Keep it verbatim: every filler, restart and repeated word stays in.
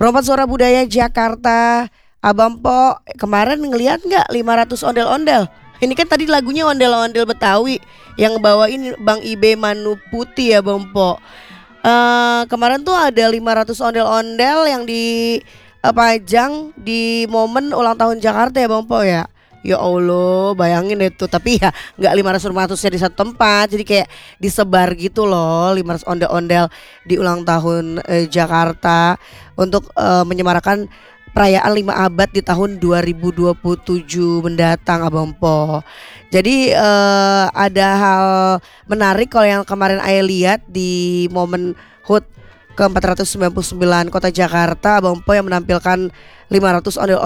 Perompak Suara Budaya Jakarta. Abang Po, kemarin ngeliat nggak lima ratus ondel-ondel? Ini kan tadi lagunya ondel-ondel Betawi yang bawain Bang Ibe Manu Putih ya Bang Po. Eh, kemarin tuh ada lima ratus ondel-ondel yang dipajang di momen ulang tahun Jakarta ya Bang Po ya. Ya Allah, bayangin itu. Tapi ya nggak lima ratus lima ratus di satu tempat. Jadi kayak disebar gitu loh, lima ratus ondel-ondel di ulang tahun eh, Jakarta untuk eh, menyemarakan perayaan lima abad di tahun dua ribu dua puluh tujuh mendatang Abang Po. Jadi eh, ada hal menarik kalau yang kemarin Ayah lihat di momen H U T ke empat ratus sembilan puluh sembilan Kota Jakarta Abang Po yang menampilkan lima ratus ondel